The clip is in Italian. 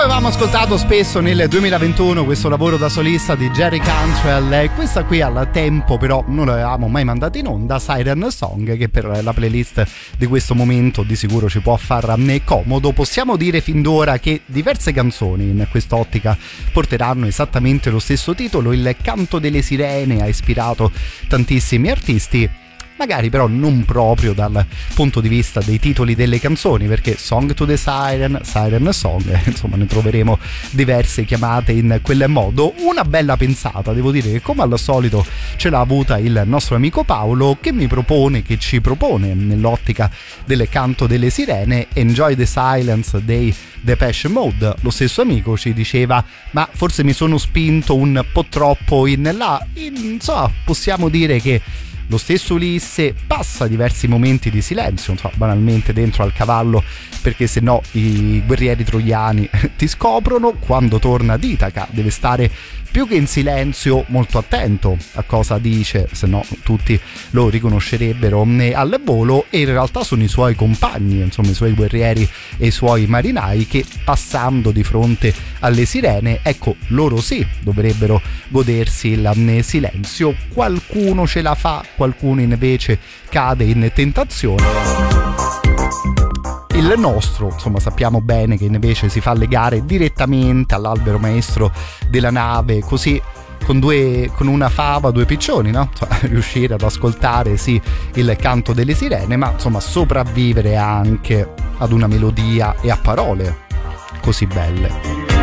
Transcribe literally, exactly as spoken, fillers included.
Avevamo ascoltato spesso nel duemilaventuno questo lavoro da solista di Jerry Cantrell e questa qui al tempo però non l'avevamo mai mandata in onda, Siren Song, che per la playlist di questo momento di sicuro ci può far comodo. Possiamo dire fin d'ora che diverse canzoni in quest'ottica porteranno esattamente lo stesso titolo. Il canto delle sirene ha ispirato tantissimi artisti, magari però non proprio dal punto di vista dei titoli delle canzoni, perché Song to the Siren, Siren Song, insomma ne troveremo diverse chiamate in quel modo. Una bella pensata, devo dire che come al solito ce l'ha avuta il nostro amico Paolo, che mi propone, che ci propone nell'ottica del canto delle sirene, Enjoy the Silence dei Depeche Mode. Lo stesso amico ci diceva: ma forse mi sono spinto un po' troppo in là. Insomma, possiamo dire che lo stesso Ulisse passa diversi momenti di silenzio, non so, banalmente dentro al cavallo, perché se no i guerrieri troiani ti scoprono. Quando torna ad Itaca deve stare più che in silenzio molto attento a cosa dice, se no tutti lo riconoscerebbero al volo, e in realtà sono i suoi compagni, insomma i suoi guerrieri e i suoi marinai, che passando di fronte alle sirene, ecco, loro sì dovrebbero godersi il silenzio. Qualcuno ce la fa, qualcuno invece cade in tentazione. Il nostro, insomma, sappiamo bene che invece si fa legare direttamente all'albero maestro della nave, così con due con una fava, due piccioni, no? Insomma, riuscire ad ascoltare sì il canto delle sirene, ma insomma sopravvivere anche ad una melodia e a parole così belle.